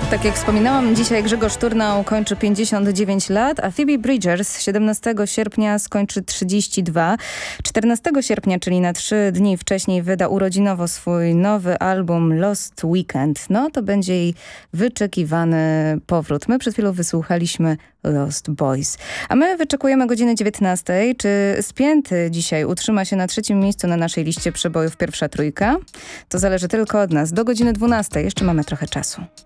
Tak jak wspominałam, dzisiaj Grzegorz Turnał kończy 59 lat, a Phoebe Bridgers 17 sierpnia skończy 32. 14 sierpnia, czyli na 3 dni wcześniej, wyda urodzinowo swój nowy album Lost Weekend. No to będzie jej wyczekiwany powrót. My przed chwilą wysłuchaliśmy Lost Boys. A my wyczekujemy godziny 19. Czy Spięty dzisiaj utrzyma się na 3. miejscu na naszej liście przebojów pierwsza trójka? To zależy tylko od nas. Do godziny 12 jeszcze mamy trochę czasu.